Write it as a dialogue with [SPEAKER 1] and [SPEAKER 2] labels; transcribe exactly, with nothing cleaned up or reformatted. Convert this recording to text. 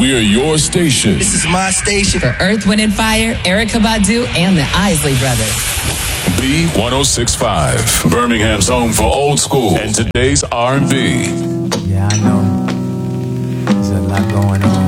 [SPEAKER 1] we're your station.
[SPEAKER 2] This is my station.
[SPEAKER 3] For Earth, Wind and Fire, Erykah Badu, and the Isley Brothers.
[SPEAKER 1] B ten sixty-five, Birmingham's home for old school and today's R and B.
[SPEAKER 4] Yeah, I know. There's a lot going on.